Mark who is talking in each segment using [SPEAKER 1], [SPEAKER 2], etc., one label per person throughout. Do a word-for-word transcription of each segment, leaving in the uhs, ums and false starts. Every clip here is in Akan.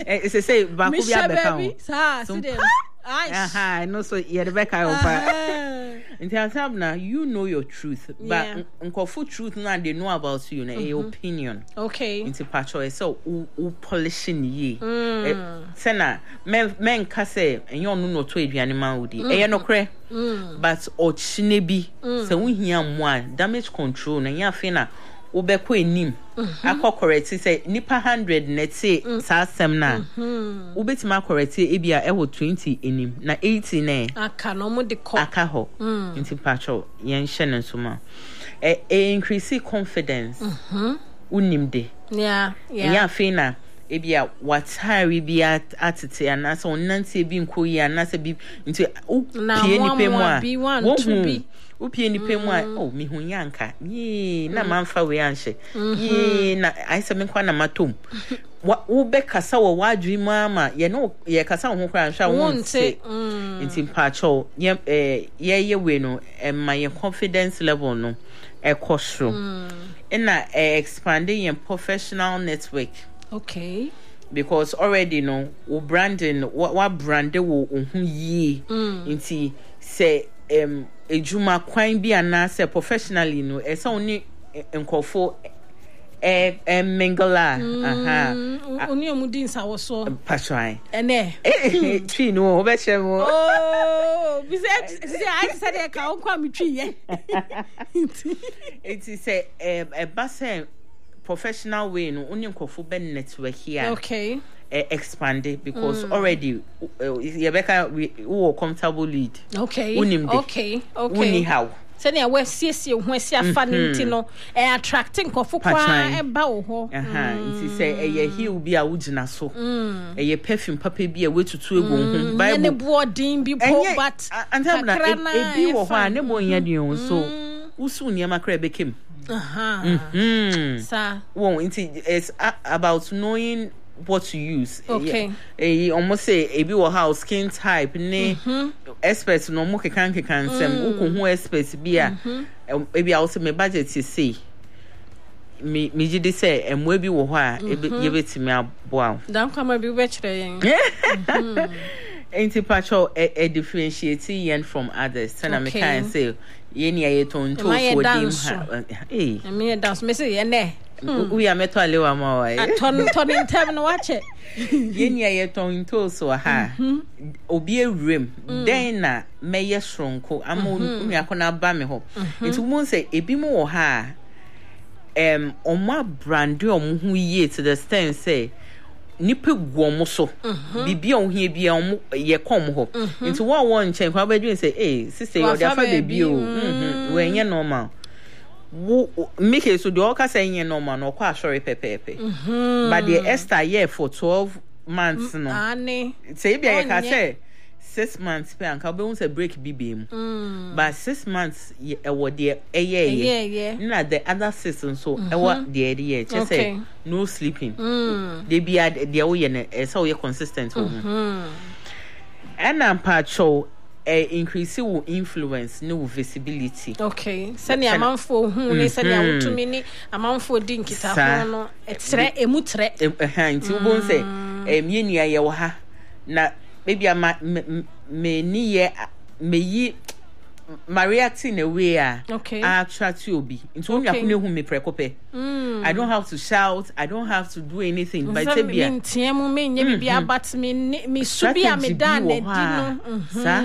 [SPEAKER 1] It's a say back
[SPEAKER 2] to be a baby. Sa,
[SPEAKER 1] aha, no, so yeah, the back I in now, you know your truth, but uncle full truth now they know about you, your opinion.
[SPEAKER 2] Okay.
[SPEAKER 1] Into patcho, so u polishing ye. Sena, men men kase, and you no to be animal would e no cre, but or chinebi, so we hear one damage control, and ya fina. Ubekwe nim akọ correct say nipa one hundred net say sa asem na ubetima correct ebia e wo twenty enim na eighty na
[SPEAKER 2] aka no mo de ko
[SPEAKER 1] aka ho nti patcho yen hye ne so ma e increase confidence mhm unim de
[SPEAKER 2] yeah yeah
[SPEAKER 1] ya fina ebia watari bi atete anasa onante bi nkoyi anasa bi nti pie ni pe mu a wo upie ni pe mu a oh mi hu yanka ye na manfa we anhye ye na aisa me kwa na matom wo be kasa wo wadwi mama ye no ye kasa ho kra nhwa wo nte nti mpacho ye ye ye we no e ma ye confidence level no e kosro na expanding your professional network. Okay. Because already no wo branding what what brand wo ohun yi nti say um ejuma kwan bi ana say professionally no e say oni enkofo e e mingala aha
[SPEAKER 2] oni omudi nsawo so
[SPEAKER 1] patrai
[SPEAKER 2] ene
[SPEAKER 1] twi no wo be che mo
[SPEAKER 2] oh bi say say I said e ka onkwa mi twi ye
[SPEAKER 1] it is say e ba say professional way no only nkofo ben network here
[SPEAKER 2] okay
[SPEAKER 1] uh, expanded because mm. already uh, Rebecca we who comfortable lead
[SPEAKER 2] okay
[SPEAKER 1] unimde.
[SPEAKER 2] okay okay
[SPEAKER 1] uni how
[SPEAKER 2] say na we siesie ho asia fa nti no e attracting nkofo kwa e ba wo ho
[SPEAKER 1] aha nti say e ye heal bi a wugina so e ye perfume papa bi a wetutu egu ho bible
[SPEAKER 2] ne boarding bi po but
[SPEAKER 1] antabna e bi wo ho a ne bo nya de so usu niam akra bekem.
[SPEAKER 2] Uh-huh.
[SPEAKER 1] Mm-hmm.
[SPEAKER 2] Sir.
[SPEAKER 1] Well, it's about knowing what to use.
[SPEAKER 2] Okay.
[SPEAKER 1] Eh, almost say a be house skin type, ne experts no more can can sem who who experts be a maybe also my budget you see. Me me jide say and we be wo ho a e be me aboa.
[SPEAKER 2] Dan come be we kire yen.
[SPEAKER 1] Ain't patcho a differentiate yen from others. Sana me can say yeni aye ton to for dim eh
[SPEAKER 2] me dance me say ene
[SPEAKER 1] we are meto alewa ma wa
[SPEAKER 2] eh ton ton in time no watch it
[SPEAKER 1] yeni aye ton to so ha obi ewrem den na meye sronko ama unu akona ba me ho nti mo say ebi mo wo ha em omo brand omo hu ye to the stand say nipa guomo so bibia ohia bia omo ye kom ho nti wo won chen kwa badwin say eh sister you dey fa baby o mhm we nye normal wo make so the oka say nye normal no kwa sorry pepepe but the Esther year for twelve months no
[SPEAKER 2] ani
[SPEAKER 1] say bia ye ka say six months pe anka be won say break bibi mu but six months e wo de eye ye na the other six so e wo de de ye che say no sleeping they be de wo ye na e say we consistent wo and am patcho e increase wo influence no visibility.
[SPEAKER 2] Okay sani amanfo hu ni sani awutumi ni amanfo di nkita ho no etre emu tre
[SPEAKER 1] eh nti wo bon say em ye nua ye wo ha na maybe a me ni ye me yi Maria Tina we are
[SPEAKER 2] okay
[SPEAKER 1] attract you obi into only akune hu me prekope I don't have to shout, I don't have to do anything but say bia
[SPEAKER 2] ntiem me nye bibia but me me subia me dan na di no
[SPEAKER 1] sa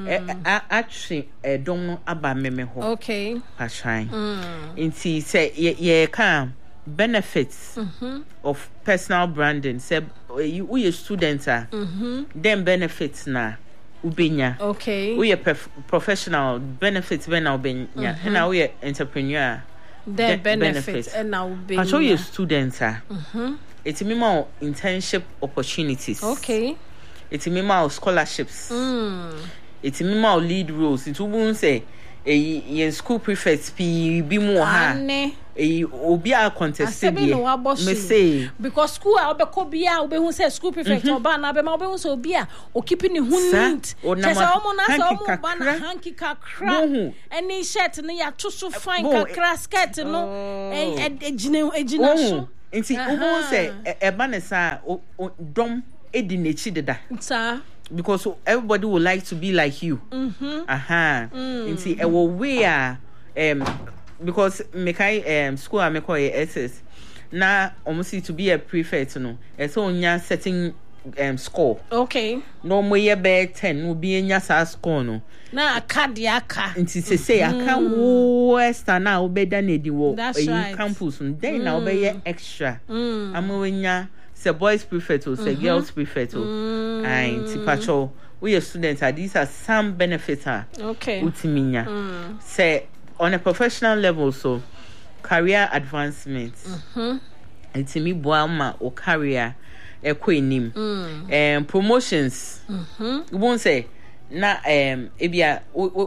[SPEAKER 1] atwe edom no aba me me ho
[SPEAKER 2] okay
[SPEAKER 1] ashine nti say ye can benefits of personal branding say you we students are them benefits na ubenya
[SPEAKER 2] okay
[SPEAKER 1] we are professional benefits when now ubenya and now we are entrepreneur
[SPEAKER 2] the benefits and now ubenya
[SPEAKER 1] I show you students are it's minimal internship opportunities
[SPEAKER 2] okay
[SPEAKER 1] it's minimal scholarships it's minimal lead roles it won't say a school prefects p be more ha e obi a contest dey me say
[SPEAKER 2] because school a obeko bia obehu say school prefect oba na be ma obehu say obi a o keep ni hu neat say omo na say omo ba na hanky kakra any shirt no ya to so fine kakra skirt no e ejina ejina so
[SPEAKER 1] Nti ubo say eba ne sa dom edi nechi deda.
[SPEAKER 2] Sir.
[SPEAKER 1] Because everybody would like to be like you.
[SPEAKER 2] Mhm.
[SPEAKER 1] Aha.
[SPEAKER 2] Mm.
[SPEAKER 1] Nti e wo we a um because mekai um school a mekoy S S na almost to be a prefect no. E so onya setting um score.
[SPEAKER 2] Okay.
[SPEAKER 1] No mo ye be ten no be nya sa score no.
[SPEAKER 2] Na aka de aka.
[SPEAKER 1] Nti se say aka wo extra na obeda na di wo
[SPEAKER 2] e
[SPEAKER 1] campus no then na obeye extra.
[SPEAKER 2] Mm.
[SPEAKER 1] Amawenya se boys prefect or se girls prefect or ai nti pacho we are students are these are some benefits are
[SPEAKER 2] okay
[SPEAKER 1] utiminya
[SPEAKER 2] mm.
[SPEAKER 1] say on a professional level so career advancement
[SPEAKER 2] mhm
[SPEAKER 1] itimi boama o career ekwenim
[SPEAKER 2] mm.
[SPEAKER 1] um promotions
[SPEAKER 2] mhm
[SPEAKER 1] you won't say na um ebia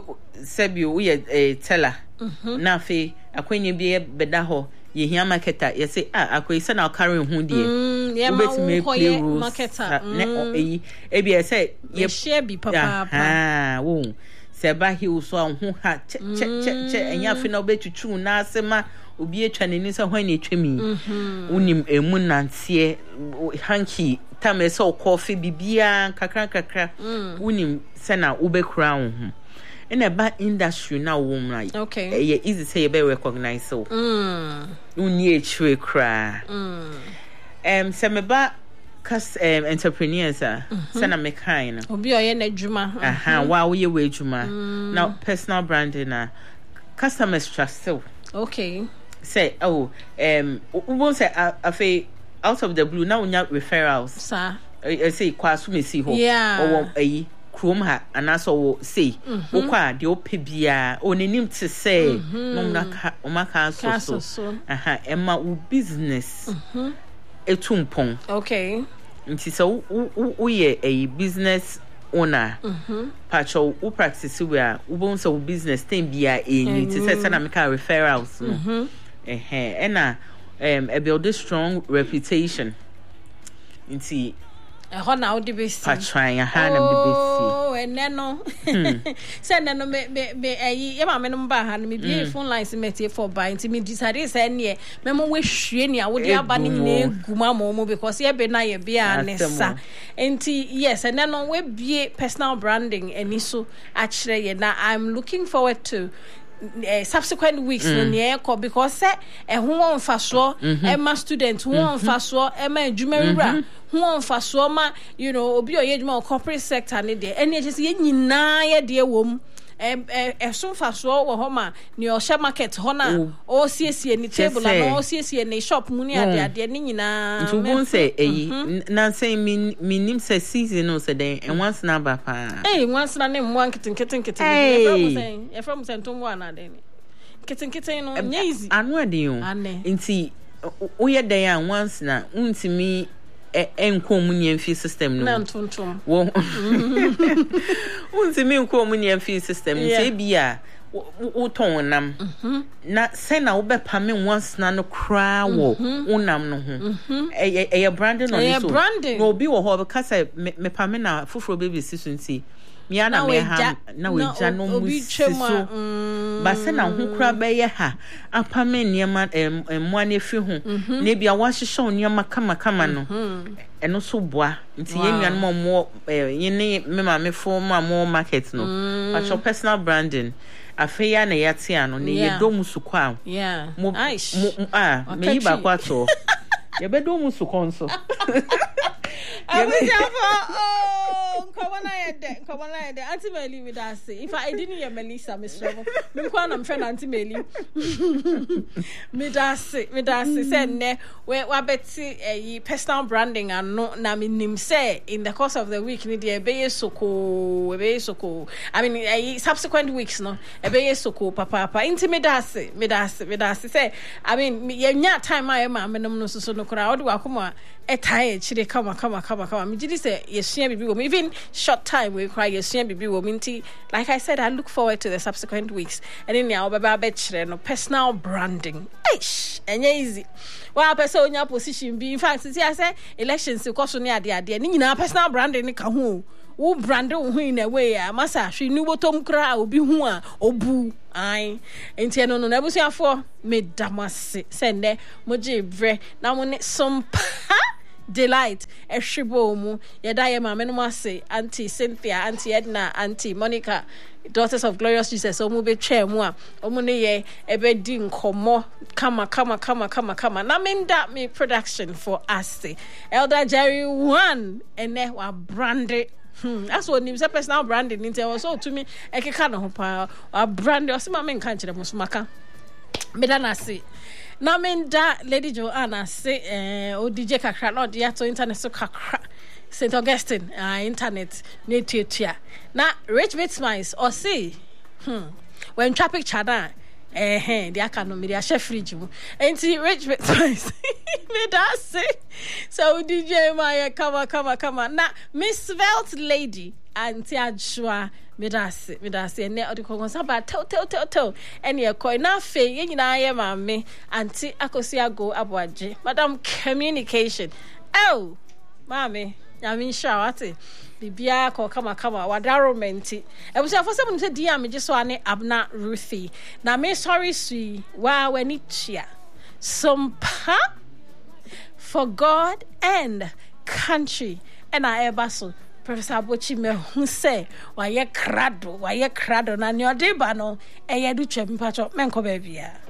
[SPEAKER 1] sebio we a teller
[SPEAKER 2] mhm
[SPEAKER 1] na fe akwenye bi beda ho ye hia marketer ye say ah akwese na carry hu die
[SPEAKER 2] ubetime play marketer
[SPEAKER 1] ne eyi ebia say
[SPEAKER 2] ye share bi papa
[SPEAKER 1] ah wo seba hi so hu ha che che che enya fe na obetwutwu na asema obi etwa neni so hwan na etwemi unim emu nantie hanky tame so coffee bibia kakra kakra unim se na ubekura hu in a bad industry now woman
[SPEAKER 2] okay
[SPEAKER 1] eh easy say you be recognize so
[SPEAKER 2] mm
[SPEAKER 1] uni echwe kra
[SPEAKER 2] mm
[SPEAKER 1] um se me ba cause um entrepreneurs ah say na me kind
[SPEAKER 2] obi oye na adwuma
[SPEAKER 1] aha wa wo ye we adwuma now personal branding na customers trust so
[SPEAKER 2] okay
[SPEAKER 1] say oh um we say afa out of the blue now we have referrals
[SPEAKER 2] sir
[SPEAKER 1] I say kwasu me see ho
[SPEAKER 2] or
[SPEAKER 1] eh krom ha anaso wo sei wo kwa de ope bia onenim te say no maka o maka so so aha emma wo business mhm etumpon
[SPEAKER 2] okay
[SPEAKER 1] nti so wo ye a business owner mhm pacho wo practice we a wo bon so business ten bia eni ti say say na meka referrals no mhm eh eh na um a build a strong reputation nti
[SPEAKER 2] e ho na odi besi
[SPEAKER 1] patran ha na de besi
[SPEAKER 2] oh ene no say ene no me me me ayi ye ma me no ba ha no me bi phone lines metie for buy nti me decide say ene me mo we hwie ne a wo de aba ne nyina eguma mo mo because ye be na ye bia ne sa nti yes ene no we bie personal branding eni so a kire ye na I'm looking forward to Uh, subsequent weeks mm. no near because say e ho on faso e ma student ho on faso e ma adwumawura ho on faso ma you know obi oye adwuma corporate sector ne de ene je se ye nyina ye de wom e e so faso wo ho ma ne o share market ho na o siesie ni table na o siesie ni shop mu ni ade ade ne nyina
[SPEAKER 1] ntu bon say eh na say minim say season no say den and once na ba pa
[SPEAKER 2] eh once na ne mo anketin ketin ketin e from say e from say ntom wa na den ketin ketin no nya easy
[SPEAKER 1] anu ade yo nti o ye den a once na untimi enko munye system no
[SPEAKER 2] na ntontom
[SPEAKER 1] wo untimi enko munye fi system nti bia wo ton nam na say na wo be pame once na no kra wo unam no ho e e branding on so no bi wo ho because me pame na fufuro baby sisu nti mi ana me ha na we ja no mu sisu ba say na ho kra be ye ha apame niema emo ane fi ho na bia wa hyehyɛ niema kama kama no eno so boa nti ye nwan mo mo ye ne me ma me fo ma mo market no pa personal branding afeya na yate ano ne ye do musukwa
[SPEAKER 2] yeah
[SPEAKER 1] aish ah me yi ba kwato ye be do musukwa nso
[SPEAKER 2] oh nkobana yede nkobana yede anti meli me da say if I didn't hear Melissa me struggle me kwa na mfe na anti meli me da say me da say say ne we wa beti eh personal branding ano na me nim say in the course of the week ni dey be soko e be soko I mean eh subsequent weeks no e be soko papa papa inti me da say me da say me da say I mean ye nya time I ma me no no so so no kra odi wa koma etai chire kama kama kama kama me did say yesua bibi wo even short time we cry yesua bibi wo minti like I said I look forward to the subsequent weeks and in ya obaba be chire no personal branding eish enye easy wa person onya position bi in fact see I say elections ko so ne ade ade ni nyina personal branding ni ka ho wo brand wo hu in a way a masa hwe ni botom kra obi hu a obu ai enti no no na busuafo me damase se ne moje bre na mo ne sompa delight ehwebo mu yeda ye ma me no ase auntie Cynthia, auntie Edna, auntie Monica, daughters of glorious Jesus omu be twa mu a omu ne ye ebe di nkomo kama kama kama kama kama na menda me production for us Elder Jerry one ene wa branded. Hmm, that's what names a personal branding into also to me e keka no ho pa wa brand o se ma me nka nkire musumaka me da na se na menda Lady Joanna say eh o D J kakra no dia to internet so kakra Saint Augustine uh, internet ne tuatua na Rich Bitmice or say hmm when traffic chada eh eh dia ka no me dia share fridge mu enti Rich Bitmice me da say so D J Maya come come come na Miss Svelte Lady anti Ajua me da say me da say ne odiko gonsa ba tel tel tel tel ene e koi na fe ye nyina ye ma me anti akosi ago aboaje madam communication oh mami ya min shawate bibia ko kama kama wadaromenti e busa for some say dia me so ane Abna Ruthie na me sorry sui wa wani chia sompa for God and country and I ever so Professor Bochi me hu say wa ye krado wa ye krado na ni ode ba no e ye du twem pacho menko ba bia